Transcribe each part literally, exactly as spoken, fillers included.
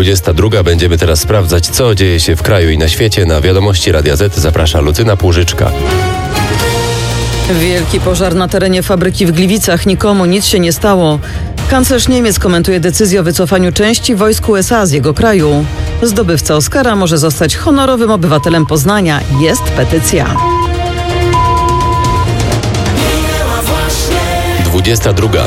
dwudziesta druga. Będziemy teraz sprawdzać, co dzieje się w kraju i na świecie. Na Wiadomości Radia Z zaprasza Lucyna Płużyczka. Wielki pożar na terenie fabryki w Gliwicach. Nikomu nic się nie stało. Kanclerz Niemiec komentuje decyzję o wycofaniu części wojsk U S A z jego kraju. Zdobywca Oscara może zostać honorowym obywatelem Poznania. Jest petycja. dwudziesta druga.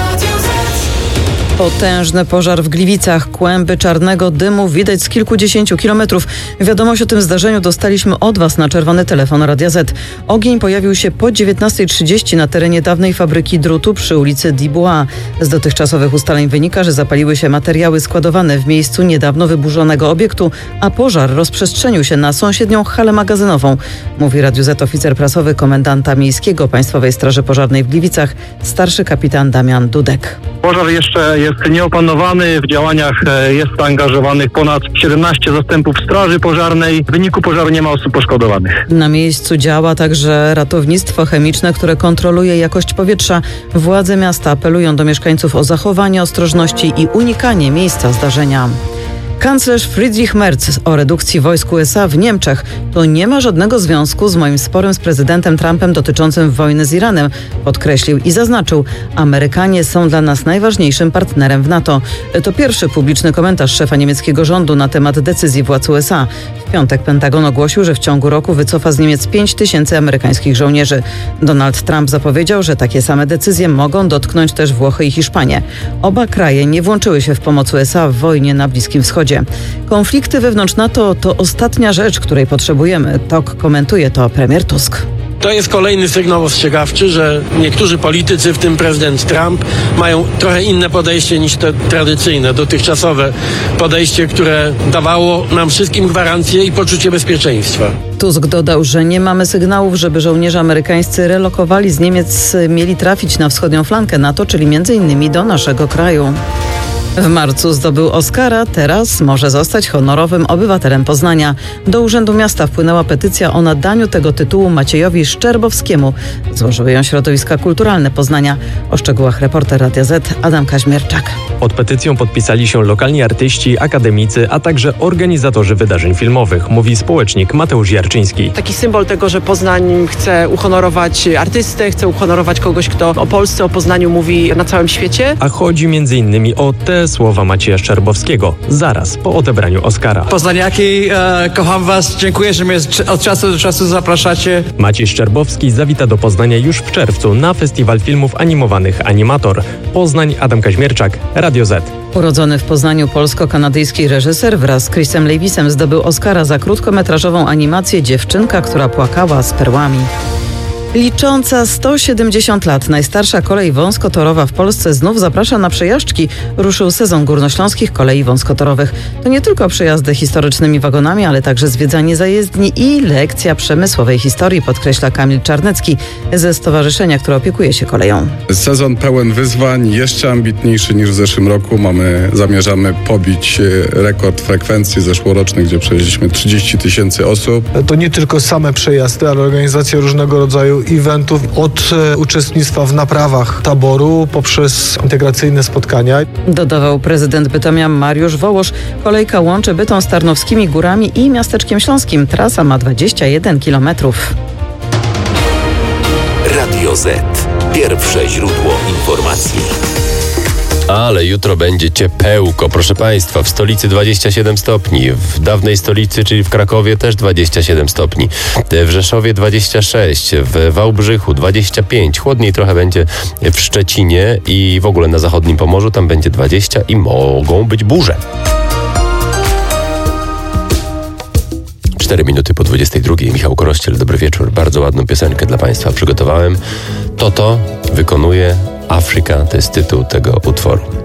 Potężny pożar w Gliwicach. Kłęby czarnego dymu widać z kilkudziesięciu kilometrów. Wiadomość o tym zdarzeniu dostaliśmy od Was na czerwony telefon Radia Z. Ogień pojawił się po dziewiętnastej trzydzieści na terenie dawnej fabryki drutu przy ulicy Dubois. Z dotychczasowych ustaleń wynika, że zapaliły się materiały składowane w miejscu niedawno wyburzonego obiektu, a pożar rozprzestrzenił się na sąsiednią halę magazynową. Mówi Radiu Z oficer prasowy komendanta miejskiego Państwowej Straży Pożarnej w Gliwicach, starszy kapitan Damian Dudek. Pożar jeszcze jest nieopanowany. W działaniach jest zaangażowanych ponad siedemnaście zastępów straży pożarnej. W wyniku pożaru nie ma osób poszkodowanych. Na miejscu działa także ratownictwo chemiczne, które kontroluje jakość powietrza. Władze miasta apelują do mieszkańców o zachowanie ostrożności i unikanie miejsca zdarzenia. Kanclerz Friedrich Merz o redukcji wojsk U S A w Niemczech. To nie ma żadnego związku z moim sporem z prezydentem Trumpem dotyczącym wojny z Iranem, podkreślił i zaznaczył: Amerykanie są dla nas najważniejszym partnerem w NATO. To pierwszy publiczny komentarz szefa niemieckiego rządu na temat decyzji władz U S A. W piątek Pentagon ogłosił, że w ciągu roku wycofa z Niemiec pięć tysięcy amerykańskich żołnierzy. Donald Trump zapowiedział, że takie same decyzje mogą dotknąć też Włochy i Hiszpanię. Oba kraje nie włączyły się w pomoc U S A w wojnie na Bliskim Wschodzie. Konflikty wewnątrz NATO to ostatnia rzecz, której potrzebujemy. Tak komentuje to premier Tusk. To jest kolejny sygnał ostrzegawczy, że niektórzy politycy, w tym prezydent Trump, mają trochę inne podejście niż to tradycyjne, dotychczasowe podejście, które dawało nam wszystkim gwarancję i poczucie bezpieczeństwa. Tusk dodał, że nie mamy sygnałów, żeby żołnierze amerykańscy relokowali z Niemiec mieli trafić na wschodnią flankę NATO, czyli między innymi do naszego kraju. W marcu zdobył Oscara, teraz może zostać honorowym obywatelem Poznania. Do Urzędu Miasta wpłynęła petycja o nadaniu tego tytułu Maciejowi Szczerbowskiemu. Złożyły ją środowiska kulturalne Poznania. O szczegółach reporter Radia Z Adam Kaźmierczak. Pod petycją podpisali się lokalni artyści, akademicy, a także organizatorzy wydarzeń filmowych, mówi społecznik Mateusz Jarczyński. Taki symbol tego, że Poznań chce uhonorować artystę, chce uhonorować kogoś, kto o Polsce, o Poznaniu mówi na całym świecie. A chodzi między innymi o te słowa Macieja Szczerbowskiego zaraz po odebraniu Oscara. Poznaniaki, e, kocham was, dziękuję, że mnie od czasu do czasu zapraszacie. Maciej Szczerbowski zawita do Poznania już w czerwcu na Festiwal Filmów Animowanych Animator. Poznań, Adam Kaźmierczak, Radio Z. Urodzony w Poznaniu polsko-kanadyjski reżyser wraz z Chrisem Lewisem zdobył Oscara za krótkometrażową animację Dziewczynka, która płakała z perłami. Licząca sto siedemdziesiąt lat najstarsza kolej wąskotorowa w Polsce znów zaprasza na przejażdżki. Ruszył sezon górnośląskich kolei wąskotorowych. To nie tylko przejazdy historycznymi wagonami, ale także zwiedzanie zajezdni i lekcja przemysłowej historii, podkreśla Kamil Czarnecki ze stowarzyszenia, które opiekuje się koleją. Sezon pełen wyzwań, jeszcze ambitniejszy niż w zeszłym roku. Mamy, zamierzamy pobić rekord frekwencji zeszłorocznej, gdzie przewieźliśmy trzydzieści tysięcy osób. To nie tylko same przejazdy, ale organizacja różnego rodzaju eventów, od e, uczestnictwa w naprawach taboru poprzez integracyjne spotkania. Dodawał prezydent Bytomia Mariusz Wołosz. Kolejka łączy Bytom z Tarnowskimi Górami i Miasteczkiem Śląskim. Trasa ma dwadzieścia jeden kilometrów. Radio Z. Pierwsze źródło informacji. Ale jutro będzie ciepełko, proszę Państwa, w stolicy dwadzieścia siedem stopni, w dawnej stolicy, czyli w Krakowie też dwadzieścia siedem stopni, w Rzeszowie dwadzieścia sześć, w Wałbrzychu dwadzieścia pięć, chłodniej trochę będzie w Szczecinie i w ogóle na zachodnim Pomorzu, tam będzie dwadzieścia i mogą być burze. cztery minuty po dwudziestej drugiej. Michał Korościel, dobry wieczór. Bardzo ładną piosenkę dla Państwa przygotowałem. Toto wykonuje Afrika, to jest tytuł tego utworu.